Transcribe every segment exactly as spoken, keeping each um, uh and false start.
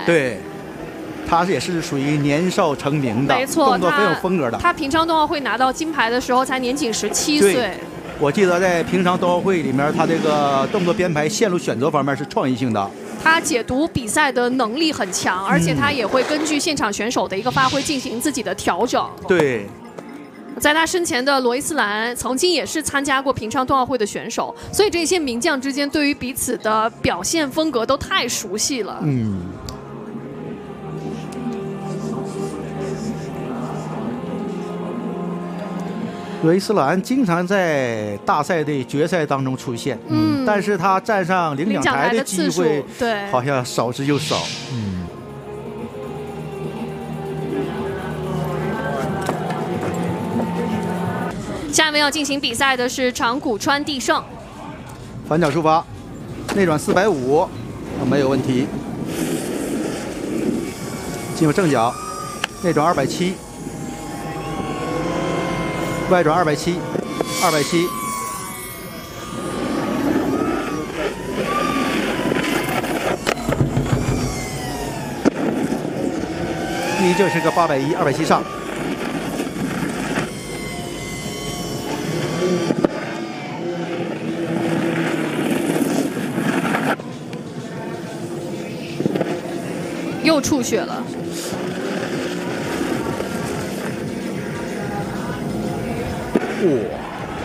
对，他也是属于年少成名的， 没错， 动作很有风格的。 他平昌冬奥会拿到金牌的时候才年仅十七岁。 我记得在平常冬奥会里面，他这个动作编排、线路选择方面是创意性的。 他解读比赛的能力很强，而且他也会根据现场选手的一个发挥进行自己的调整。 对。 在他身前的罗伊斯兰曾经也是参加过平昌冬奥会的选手，所以这些名将之间对于彼此的表现风格都太熟悉了。 嗯。罗伊斯兰经常在大赛的决赛当中出现，嗯，但是他站上领奖台的机会， 对， 好像少之又少，嗯。 下面要进行比赛的是长谷川地胜， 反脚出发，内转四百五，没有问题。进入正脚，内转二百七，外转二百七，二百七。依旧是个八百一，二百七上。 又出血了。 哇！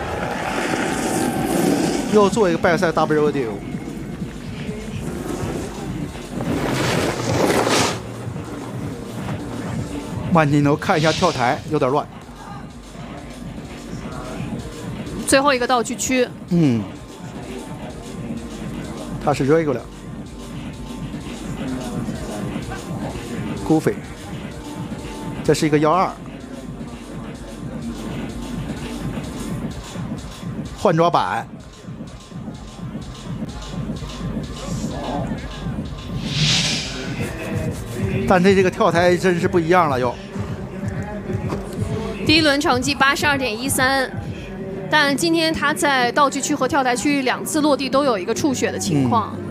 又做一个拜赛 W rodeo。慢镜头看一下跳台，有点乱。 最后一个道具区。 嗯。他是 regular。Goofy， 这是一个幺二，换抓板，但这这个跳台真是不一样了又。 第一轮成绩八十二点一三，但今天他在道具区和跳台区两次落地都有一个触血的情况。嗯，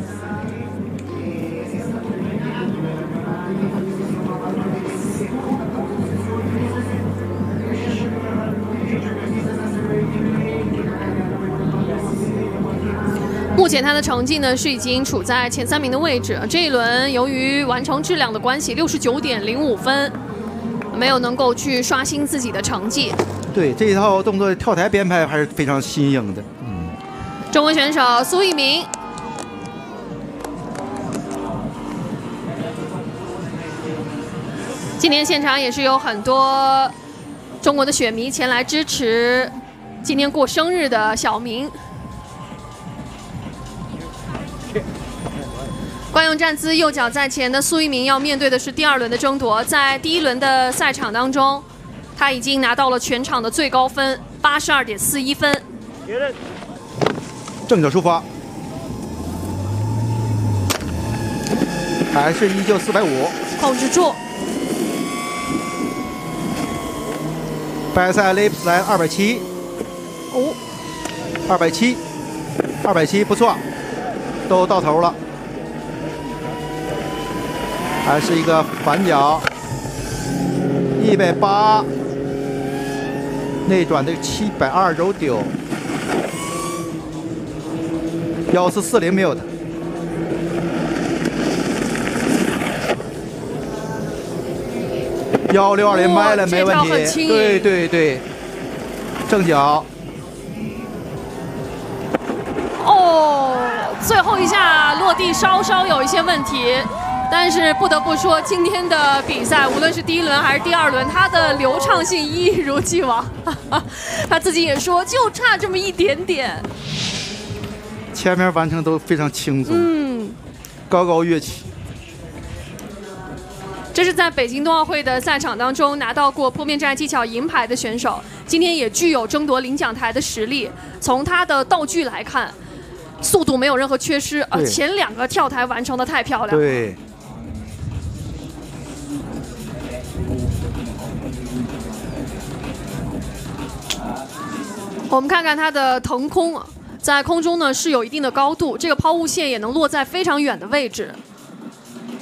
目前他的成绩呢是已经处在前三名的位置。这一轮由于完成质量的关系，六十九点零五分，没有能够去刷新自己的成绩。 对，这一套动作跳台编排还是非常新颖的。嗯， 中国选手苏翊鸣，今天现场也是有很多中国的雪迷前来支持今天过生日的小明。惯用站姿，右脚在前的苏翊鸣要面对的是第二轮的争夺。在第一轮的赛场当中，他已经拿到了全场的最高分八十二点四一分。 正脚出发，还是依旧四百五， 控制住。 拜赛 lip 来二百七， 哦， 二百七，二百七不错，都到头了。还是一个反脚，一百八，内转的七百二柔丢，幺四四零 mute， 幺六二零卖了没问题，对对对，正脚， 哦，最后一下落地稍稍有一些问题。但是不得不说，今天的比赛无论是第一轮还是第二轮，它的流畅性一如既往。他自己也说，就差这么一点点。 前面完成都非常轻松， 嗯， 高高跃起。 这是在北京冬奥会的赛场当中拿到过坡面站技巧银牌的选手，今天也具有争夺领奖台的实力。从他的道具来看，速度没有任何缺失，呃，前两个跳台完成的太漂亮了。 对。 我们看看它的腾空，在空中呢是有一定的高度，这个抛物线也能落在非常远的位置。